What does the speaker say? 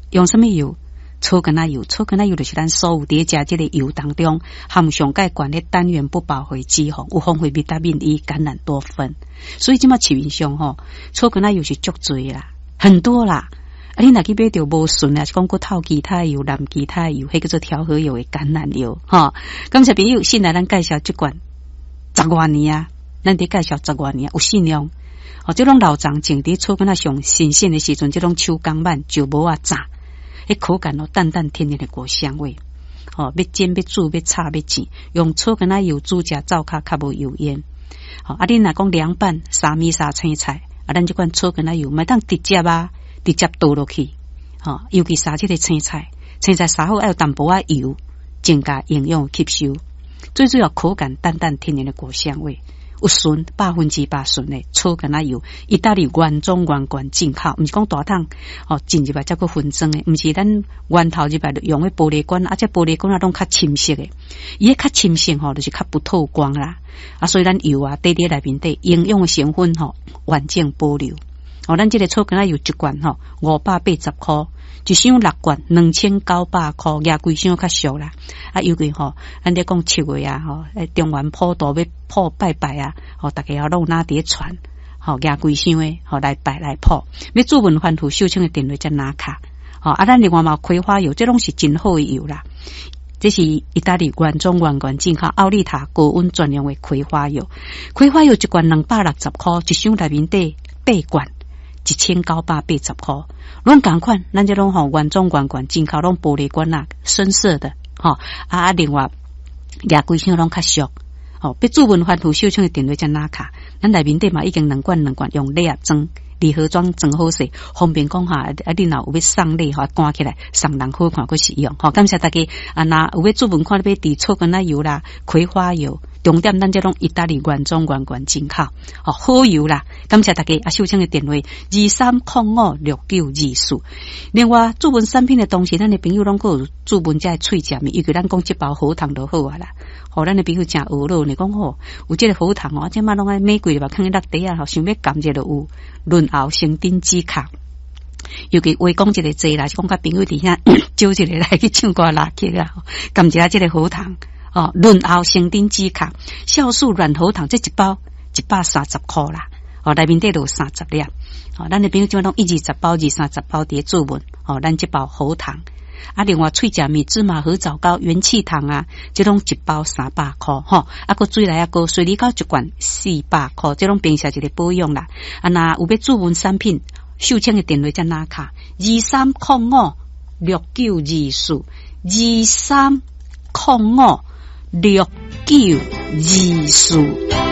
用什么油？草根油，草根油就是咱所有伫食这个油当中含上介悬的单元不饱和脂肪，有丰富维他命 E、橄榄多酚，所以即马市面上吼，草根油是足多啦，很多啦。啊，你若去买着无顺啊，是讲骨头其他油、蓝其他油，迄叫做调和油的橄榄油吼。感谢朋友，先来咱介绍即款10多年啊，咱得介绍10多年有信用。哦，这种老长种伫草根上新鲜的时阵，这种手工版就无啊炸。迄口感哦，淡淡甜甜的果香味。哦，要煎要煮要炒要煎，用草根油煮食灶卡较无油烟。好、啊，你若讲凉拌沙米沙青菜，啊，咱这款草根油咪当直接倒落去。哦，尤其沙这个青菜沙好要有淡薄仔油，增加营养吸收。最主要口感淡淡甜甜的果香味。有纯100%纯的草根油，意大利原装原罐进口，毋是讲大桶哦进入来才个分装的，毋是咱源头入来用的玻璃罐，啊，这玻璃罐啊拢较深色的，伊个较深色吼，就是较不透光啦，啊，所以咱油啊滴内面底营养的成分吼完整保留。哦，咱这个草根油一罐吼580块。一箱6罐2900块，压规箱较俗啦。啊，尤其吼，咱咧讲7月啊，吼，中原普渡要普拜拜啊，吼，大家要弄拿碟传，吼，压规箱诶，吼来拜来普。要做文反腐秀清的电话才拿卡，吼，啊，咱另外嘛葵花油，这拢是真好的油啦。这是意大利原装原罐进口奥利塔高温专用的葵花油，葵花油一罐260块，一箱内面底8罐。1980块，拢同款，咱这种吼原装原罐进口，拢玻璃罐啊，深色的，吼啊，另外亚规箱拢较俗，哦，要做文反腐秀清的电话才拿卡，咱内面底嘛已经2罐用礼盒装，礼盒装装好势，方便讲哈，啊，你若有要送礼哈，赶起来送人好看去使用，好，感谢大家啊，若有要做文看要滴草根油啦，葵花油。重点咱这种意大利原装原罐进口，哦，好油啦！感谢大家啊，秀清的电话23056924。另外，做文产品的同时，咱的朋友拢有做文这脆食面，尤其咱讲这包好糖就好啊啦。吼，咱的朋友诚学咯，你讲吼，有这个好糖哦，这马拢爱玫瑰吧，放在落地啊，吼，想要感觉就有润喉生丁止咳。尤其话讲一个济啦，是讲甲朋友底下招一个来去唱歌拉曲啊，感一下这个好糖。哦，润喉生丁止咳，酵素软喉糖这一包130块啦。哦，内面底有30粒。哦，咱的朋友就拢120包、230包伫做文。哦，咱这包喉糖。啊，另外脆食米芝麻和枣糕、元气糖啊，这种一包300块。吼，啊，个水来啊个水梨膏一罐400块，这种平时一个保养啦。啊，那有要做文产品，秀清的电话才拿卡23056924 23056924。